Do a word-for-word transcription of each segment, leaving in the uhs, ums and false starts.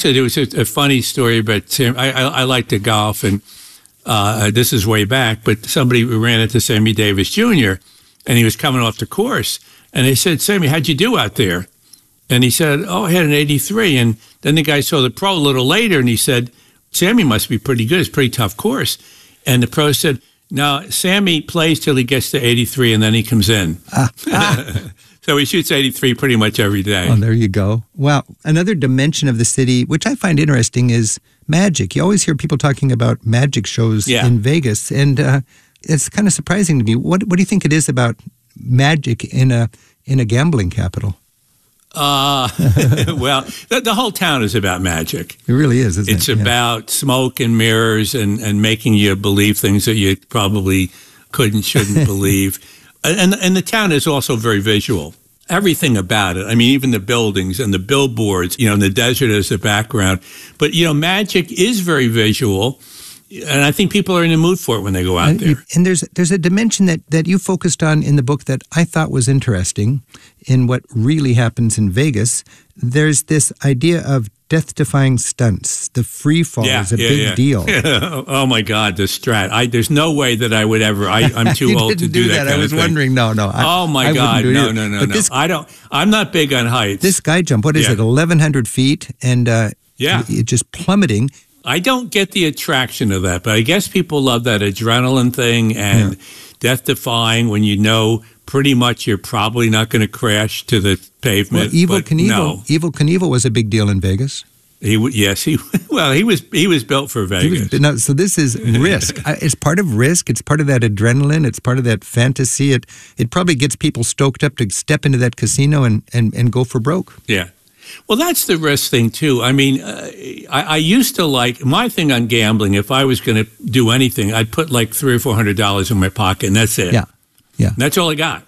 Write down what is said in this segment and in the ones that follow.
also, there was a, a funny story about Sam. I, I, I like to golf, and uh, this is way back, but somebody ran into Sammy Davis Junior, and he was coming off the course. And they said, Sammy, how'd you do out there? And he said, oh, I had an eighty-three. And then the guy saw the pro a little later, and he said, Sammy must be pretty good. It's a pretty tough course. And the pro said, no, Sammy plays till he gets to eighty-three, and then he comes in. Ah, ah. So he shoots eighty-three pretty much every day. Oh, there you go. Well, another dimension of the city, which I find interesting, is magic. You always hear people talking about magic shows yeah. in Vegas, and uh, it's kind of surprising to me. What What do you think it is about magic in a in a gambling capital? Uh, well, the, the whole town is about magic. It really is, isn't it's it? It's about yeah. smoke and mirrors and, and making you believe things that you probably couldn't, shouldn't believe. And, and the town is also very visual. Everything about it. I mean, even the buildings and the billboards, you know, and the desert as the background. But, you know, magic is very visual. And I think people are in the mood for it when they go out there. And there's there's a dimension that, that you focused on in the book that I thought was interesting in what really happens in Vegas. There's this idea of death-defying stunts. The free fall yeah, is a yeah, big yeah. deal. Oh, my God, the Strat. I, there's no way that I would ever, I, I'm too old to do, do that, that. kind I was of thing. wondering, no, no. I, oh, my I God, do no, it. no, no, but no. This, I don't, I'm not big on heights. This sky jump, what is yeah. it, eleven hundred feet? And uh, yeah. it just plummeting. I don't get the attraction of that, but I guess people love that adrenaline thing and yeah. death-defying when you know pretty much you're probably not going to crash to the pavement. Well, Evel but Knievel, no. Evel Knievel was a big deal in Vegas. He yes, he well, he was he was built for Vegas. Was, no, so this is risk. It's part of risk. It's part of that adrenaline. It's part of that fantasy. It it probably gets people stoked up to step into that casino and, and, and go for broke. Yeah. Well, that's the risk thing, too. I mean, uh, I, I used to like, my thing on gambling, if I was going to do anything, I'd put like three or four hundred dollars in my pocket, and that's it. Yeah, yeah. And that's all I got.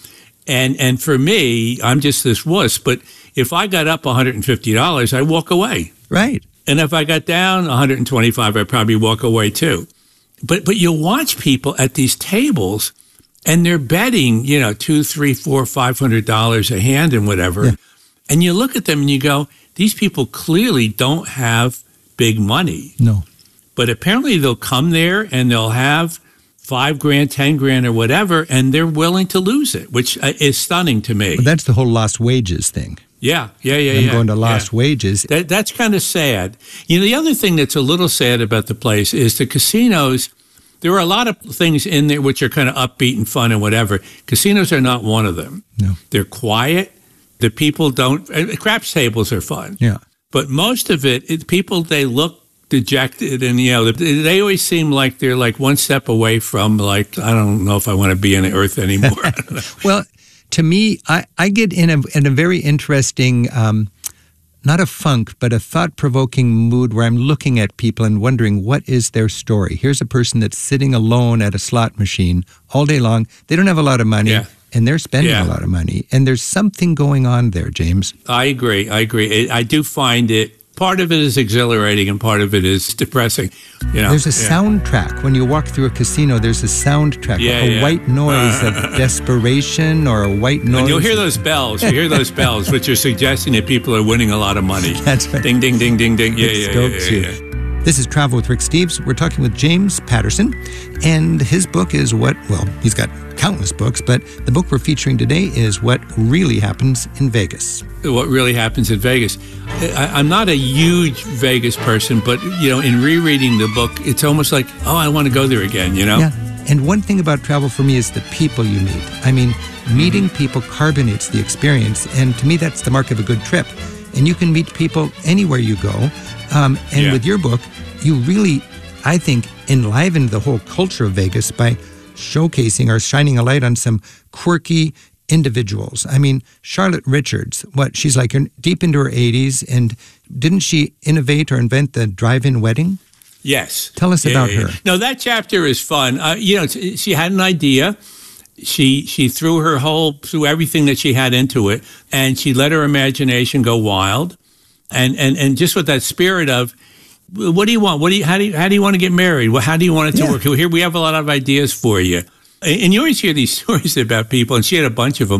And and for me, I'm just this wuss, but if I got up one hundred fifty dollars, I'd walk away. Right. And if I got down one hundred twenty-five dollars, I'd probably walk away, too. But but you'll watch people at these tables, and they're betting, you know, two, three, four, five hundred dollars a hand and whatever. Yeah. And you look at them and you go, these people clearly don't have big money. No. But apparently they'll come there and they'll have five grand, ten grand or whatever, and they're willing to lose it, which is stunning to me. Well, that's the whole lost wages thing. Yeah, yeah, yeah, I'm yeah. going to lost yeah. wages. That, that's kind of sad. You know, the other thing that's a little sad about the place is the casinos. There are a lot of things in there which are kind of upbeat and fun and whatever. Casinos are not one of them. No. They're quiet. The people don't, craps tables are fun. Yeah. But most of it, it people, they look dejected and, you know, they, they always seem like they're like one step away from like, I don't know if I want to be on the earth anymore. Well, to me, I, I get in a, in a very interesting, um, not a funk, but a thought-provoking mood where I'm looking at people and wondering what is their story. Here's a person that's sitting alone at a slot machine all day long. They don't have a lot of money. Yeah. And they're spending yeah. a lot of money. And there's something going on there, James. I agree. I agree. I do find it, part of it is exhilarating and part of it is depressing. You know? There's a yeah. soundtrack. When you walk through a casino, there's a soundtrack. Yeah, a yeah. white noise of desperation or a white noise. And you'll hear those bells. You hear those bells, which are suggesting that people are winning a lot of money. That's right. Ding, ding, ding, ding, ding. Yeah, it yeah, stokes yeah, yeah, you. yeah. This is Travel with Rick Steves. We're talking with James Patterson, and his book is what, well, he's got countless books, but the book we're featuring today is What Really Happens in Vegas. What really happens in Vegas. I, I'm not a huge Vegas person, but, you know, in rereading the book, it's almost like, oh, I want to go there again, you know? Yeah. And one thing about travel for me is the people you meet. I mean, meeting mm-hmm. people carbonates the experience, and to me, that's the mark of a good trip. And you can meet people anywhere you go. Um, and yeah. with your book, you really, I think, enlivened the whole culture of Vegas by showcasing or shining a light on some quirky individuals. I mean, Charlotte Richards, what, she's like deep into her eighties, and didn't she innovate or invent the drive-in wedding? Yes. Tell us yeah, about yeah, her. Yeah. No, that chapter is fun. Uh, you know, she had an idea. She she threw her whole, threw everything that she had into it, and she let her imagination go wild. And, and, and just with that spirit of, what do you want? What do you, how do you, how do you want to get married? Well, how do you want it to yeah. work? Here, we have a lot of ideas for you. And you always hear these stories about people, and she had a bunch of them,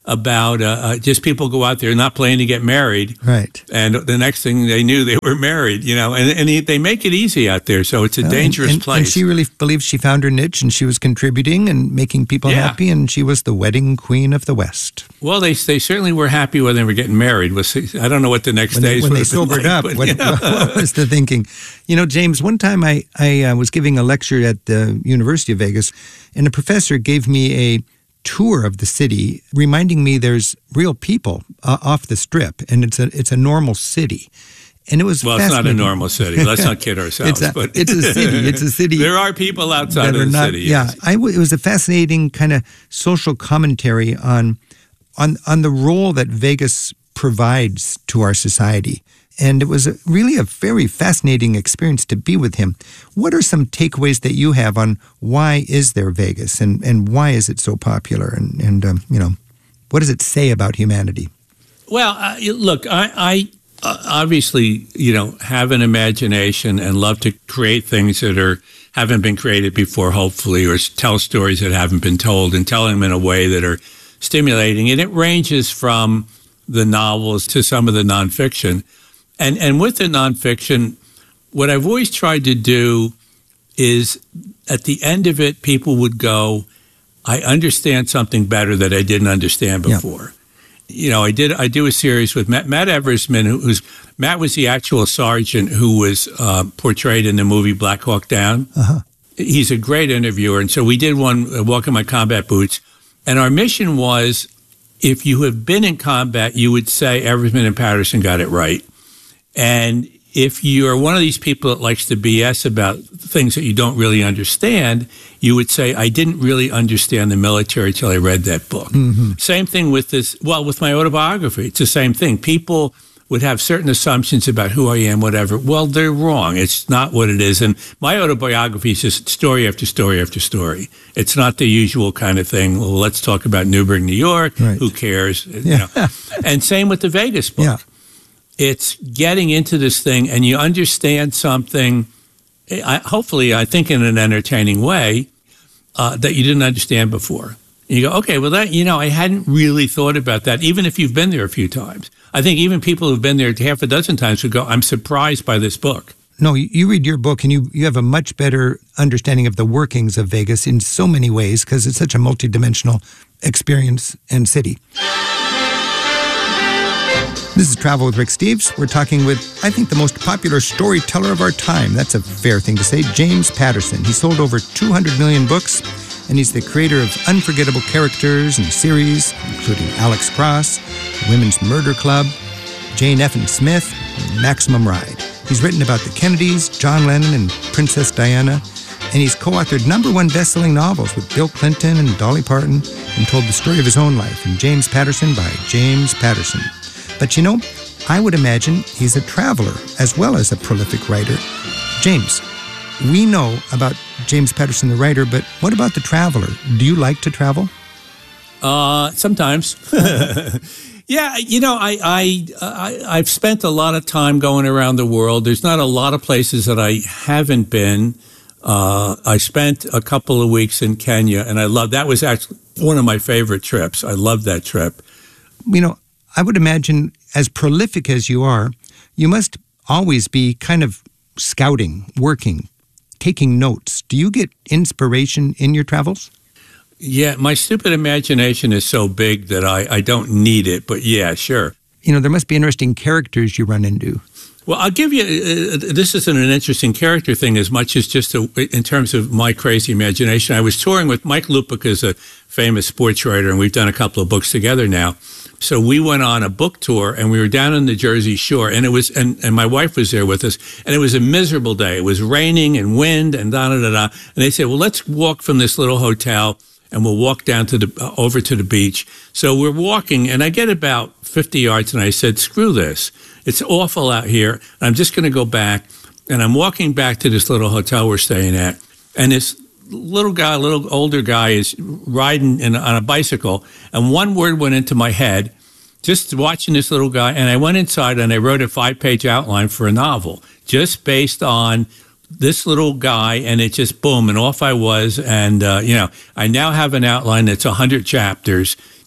about uh, uh, just people go out there not planning to get married. Right. And the next thing they knew, they were married, you know, and, and he, they make it easy out there. So it's a dangerous uh, and, and, place. And she really believed she found her niche and she was contributing and making people Yeah. happy, and she was the wedding queen of the West. Well, they they certainly were happy when they were getting married. Was I don't know what the next When they, days when would they have been sobered like, up, but, what, you know. what was the thinking? You know, James, one time I, I uh, was giving a lecture at the University of Vegas, and a professor gave me a tour of the city, reminding me there's real people uh, off the strip, and it's a it's a normal city. And it was Well, it's not a fascinating. normal city. Let's not kid ourselves. It's a, but it's a city. It's a city. There are people outside that of are the not- city. Yeah, Yes. I w- it was a fascinating kind of social commentary on on on the role that Vegas provides to our society. And it was a, really a very fascinating experience to be with him. What are some takeaways that you have on why is there Vegas, and, and why is it so popular? And, and um, you know, what does it say about humanity? Well, uh, look, I, I uh, obviously, you know, have an imagination and love to create things that are haven't been created before, hopefully, or tell stories that haven't been told and tell them in a way that are stimulating. And it ranges from the novels to some of the nonfiction. And and with the nonfiction, what I've always tried to do is at the end of it, people would go, I understand something better that I didn't understand before. Yeah. You know, I did I do a series with Matt, Matt Eversman, who's Matt was the actual sergeant who was uh, portrayed in the movie Black Hawk Down. Uh-huh. He's a great interviewer. And so we did one, uh, Welcome My Combat Boots. And our mission was, if you have been in combat, you would say Eversman and Patterson got it right. And if you're one of these people that likes to B S about things that you don't really understand, you would say, I didn't really understand the military till I read that book. Mm-hmm. Same thing with this, well, with my autobiography. It's the same thing. People would have certain assumptions about who I am, whatever. Well, they're wrong. It's not what it is. And my autobiography is just story after story after story. It's not the usual kind of thing. Well, let's talk about Newburgh, New York. Right. Who cares? Yeah. You know? And same with the Vegas book. Yeah. It's getting into this thing and you understand something, I, hopefully, I think in an entertaining way, uh, that you didn't understand before. And you go, okay, well, that, you know, I hadn't really thought about that, even if you've been there a few times. I think even people who've been there half a dozen times would go, I'm surprised by this book. No, you read your book and you, you have a much better understanding of the workings of Vegas in so many ways because it's such a multidimensional experience and city. This is Travel with Rick Steves. We're talking with, I think, the most popular storyteller of our time. That's a fair thing to say, James Patterson. He sold over two hundred million books, and he's the creator of unforgettable characters and series, including Alex Cross, Women's Murder Club, Jane Effin Smith, and Maximum Ride. He's written about the Kennedys, John Lennon, and Princess Diana, and he's co-authored number one best-selling novels with Bill Clinton and Dolly Parton, and told the story of his own life in James Patterson by James Patterson. But you know, I would imagine he's a traveler as well as a prolific writer. James, we know about James Patterson, the writer, but what about the traveler? Do you like to travel? Uh, sometimes. Yeah, you know, I, I, I, I've spent a lot of time going around the world. There's not a lot of places that I haven't been. Uh, I spent a couple of weeks in Kenya, and I love that was actually one of my favorite trips. I loved that trip. You know, I would imagine, as prolific as you are, you must always be kind of scouting, working, taking notes. Do you get inspiration in your travels? Yeah, my stupid imagination is so big that I, I don't need it, but yeah, sure. You know, there must be interesting characters you run into. Well, I'll give you, uh, this isn't an interesting character thing as much as just a, in terms of my crazy imagination. I was touring with Mike Lupica, is a famous sports writer, and we've done a couple of books together now. So we went on a book tour, and we were down on the Jersey Shore, and it was, and, and my wife was there with us, and it was a miserable day. It was raining and wind and da da da da. And they said, well, let's walk from this little hotel, and we'll walk down to the uh, over to the beach. So we're walking, and I get about fifty yards, and I said, screw this. It's awful out here. I'm just going to go back, and I'm walking back to this little hotel we're staying at, and this little guy, little older guy is riding in, on a bicycle, and one word went into my head, just watching this little guy, and I went inside and I wrote a five-page outline for a novel, just based on this little guy, and it just, boom, and off I was, and, uh, you know, I now have an outline that's one hundred chapters,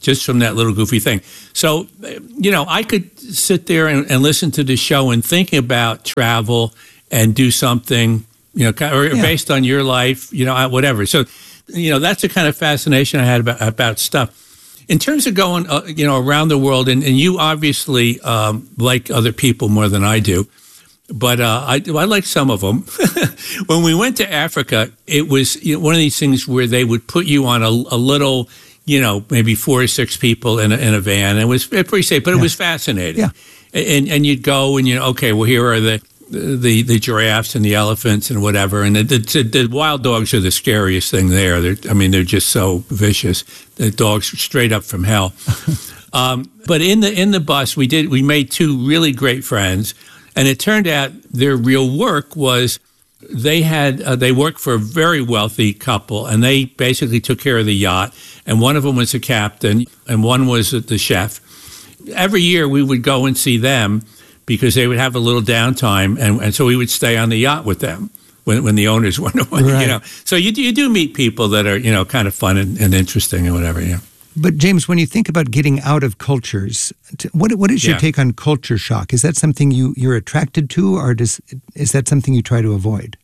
just from that little goofy thing. So, you know, I could sit there and, and listen to the show and think about travel and do something, you know, or yeah. based on your life, you know, whatever. So, you know, that's the kind of fascination I had about, about stuff. In terms of going, uh, you know, around the world, and, and you obviously um, like other people more than I do, but uh, I, I like some of them. When we went to Africa, it was you know, one of these things where they would put you on a, a little, you know, maybe four or six people in a, in a van. It was pretty safe, but yeah. it was fascinating. Yeah. And and you'd go and, you know, okay, well, here are the the, the giraffes and the elephants and whatever. And the, the, the wild dogs are the scariest thing there. They're, I mean, they're just so vicious. The dogs straight up from hell. um, but in the in the bus, we did we made two really great friends. And it turned out their real work was they had uh, they worked for a very wealthy couple, and they basically took care of the yacht. And one of them was the captain, and one was the chef. Every year we would go and see them because they would have a little downtime, and, and so we would stay on the yacht with them when, when the owners went away. Right. You know, so you you do meet people that are you know kind of fun and, and interesting and whatever. Yeah. But James, when you think about getting out of cultures, what what is your yeah. take on culture shock? Is that something you, you're attracted to, or does is that something you try to avoid?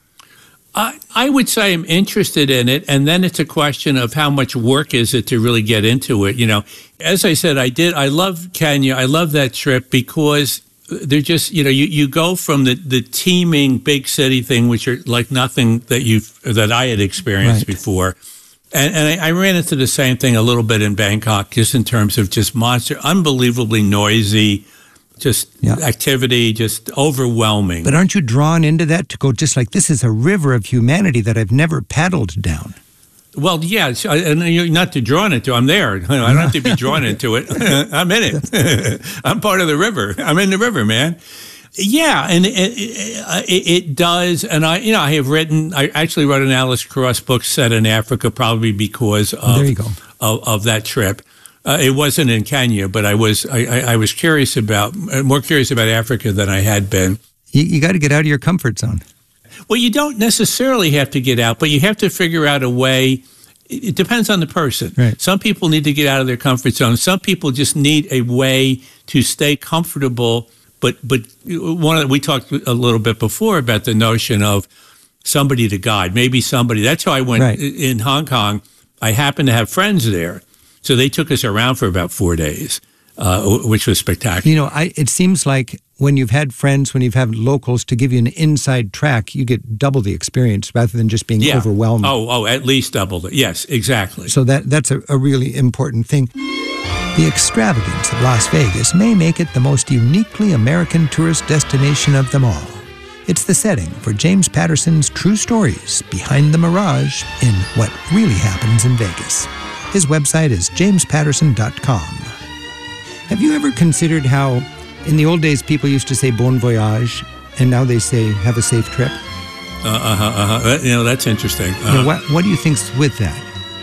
I, I would say I'm interested in it, and then it's a question of how much work is it to really get into it. You know, as I said, I did. I love Kenya. I love that trip because they're just you know you, you go from the, the teeming big city thing, which are like nothing that you've that I had experienced right. before. And, and I, I ran into the same thing a little bit in Bangkok, just in terms of just monster, unbelievably noisy, just yeah. activity, just overwhelming. But aren't you drawn into that to go just like, this is a river of humanity that I've never paddled down? Well, yeah, and you're not to drawn into. I'm there. I don't have to be drawn into it. I'm in it. I'm part of the river. I'm in the river, man. Yeah, and it, it, it does. And I, you know, I have written. I actually wrote an Alice Cross book set in Africa, probably because of there you go. of, of that trip. Uh, it wasn't in Kenya, but I was I, I, I was curious about more curious about Africa than I had been. You, you got to get out of your comfort zone. Well, you don't necessarily have to get out, but you have to figure out a way. It depends on the person. Right. Some people need to get out of their comfort zone. Some people just need a way to stay comfortable. But but one of the, we talked a little bit before about the notion of somebody to guide, maybe somebody. That's how I went right. in Hong Kong. I happened to have friends there, so they took us around for about four days, uh, which was spectacular. You know, I, it seems like when you've had friends, when you've had locals to give you an inside track, you get double the experience rather than just being yeah. overwhelmed. Oh, oh, at least double it. Yes, exactly. So that that's a, a really important thing. The extravagance of Las Vegas may make it the most uniquely American tourist destination of them all. It's the setting for James Patterson's true stories behind the mirage in What Really Happens in Vegas. His website is james patterson dot com. Have you ever considered how in the old days people used to say bon voyage and now they say have a safe trip? Uh-huh, uh-huh. You know, that's interesting. Uh-huh. You know, what, what do you think's with that?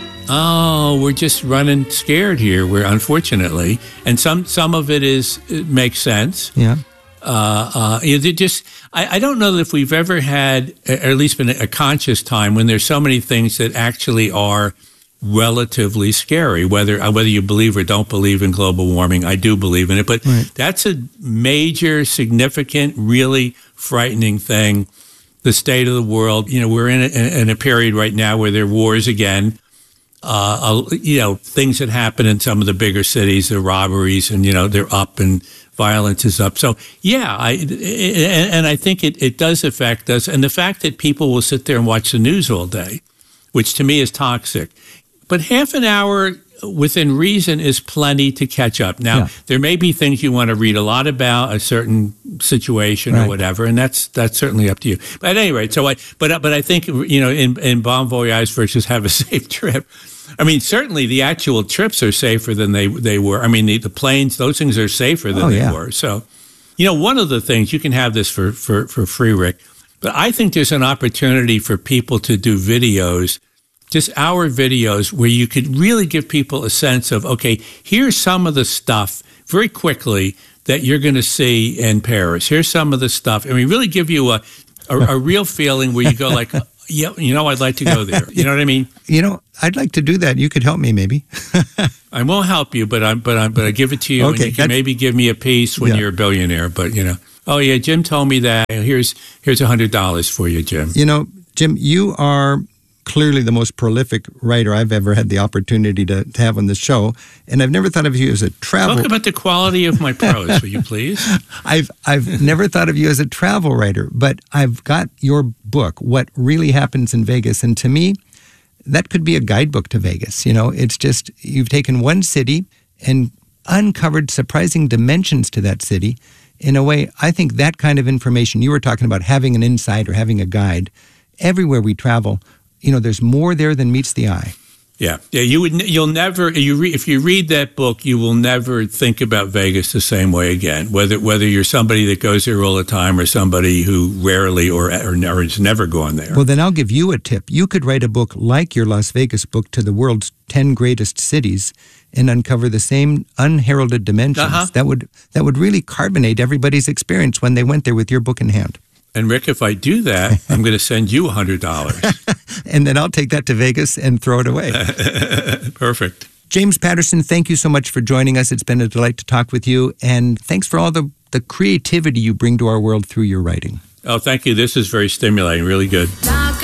Oh, we're just running scared here. We're unfortunately, and some some of it is it makes sense. Yeah. Uh, uh, you know, just I, I don't know that if we've ever had, or at least been a conscious time when there's so many things that actually are relatively scary. Whether whether you believe or don't believe in global warming, I do believe in it, but right. that's a major, significant, really frightening thing. The state of the world. You know, we're in a, in a period right now where there are wars again. Uh, you know, things that happen in some of the bigger cities, the robberies, and, you know, they're up and violence is up. So, yeah, I, and, and I think it, it does affect us. And the fact that people will sit there and watch the news all day, which to me is toxic. But half an hour within reason is plenty to catch up. Now, yeah. there may be things you want to read a lot about, a certain situation right. or whatever, and that's that's certainly up to you. But at any rate, so I, but but I think, you know, in, in bon voyage versus have a safe trip, I mean, certainly the actual trips are safer than they, they were. I mean, the, the planes, those things are safer than oh, they yeah. were. So, you know, one of the things, you can have this for, for, for free, Rick, but I think there's an opportunity for people to do videos, just our videos, where you could really give people a sense of, okay, here's some of the stuff very quickly that you're going to see in Paris. Here's some of the stuff. I mean, really give you a, a, a real feeling where you go like, Yeah, you know, I'd like to go there. You know what I mean? You know, I'd like to do that. You could help me, maybe. I won't help you, but I'm, but I'm, but I give it to you, Okay, and you can maybe give me a piece when Yeah. you're a billionaire. But you know, oh yeah, Jim told me that. Here's here's a hundred dollars for you, Jim. You know, Jim, you are clearly the most prolific writer I've ever had the opportunity to, to have on the show, and I've never thought of you as a travel. Talk about the quality of my prose, will you please? I've I've never thought of you as a travel writer, but I've got your book, What Really Happens in Vegas, and to me, that could be a guidebook to Vegas. You know, it's just you've taken one city and uncovered surprising dimensions to that city. In a way, I think that kind of information, you were talking about having an insight or having a guide, everywhere we travel, you know, there's more there than meets the eye. Yeah, yeah. You would, you'll never. You re, if you read that book, you will never think about Vegas the same way again. Whether whether you're somebody that goes there all the time or somebody who rarely or or never, has never gone there. Well, then I'll give you a tip. You could write a book like your Las Vegas book to the world's ten greatest cities and uncover the same unheralded dimensions. Uh-huh. That would that would really carbonate everybody's experience when they went there with your book in hand. And Rick, if I do that, I'm going to send you a hundred dollars. And then I'll take that to Vegas and throw it away. Perfect. James Patterson, thank you so much for joining us. It's been a delight to talk with you. And thanks for all the, the creativity you bring to our world through your writing. Oh, thank you. This is very stimulating. Really good.